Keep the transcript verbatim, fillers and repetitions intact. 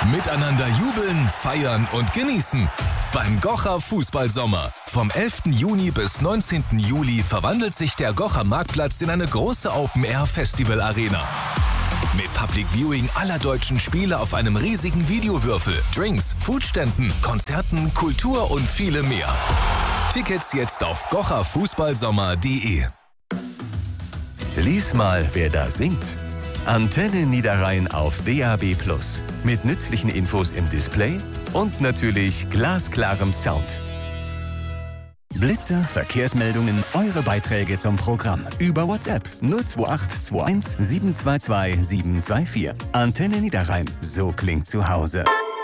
Miteinander jubeln, feiern und genießen. Beim Gocher Fußballsommer. Vom elften Juni bis neunzehnten Juli verwandelt sich der Gocher Marktplatz in eine große Open-Air-Festival-Arena. Mit Public Viewing aller deutschen Spiele auf einem riesigen Videowürfel, Drinks, Foodständen, Konzerten, Kultur und viele mehr. Tickets jetzt auf gocher fußballsommer punkt de. Lies mal, wer da singt. Antenne Niederrhein auf D A B plus. Mit nützlichen Infos im Display und natürlich glasklarem Sound. Blitzer, Verkehrsmeldungen, eure Beiträge zum Programm. Über WhatsApp null zwei acht zwei eins sieben zwei zwei sieben zwei vier. Antenne Niederrhein, so klingt zu Hause.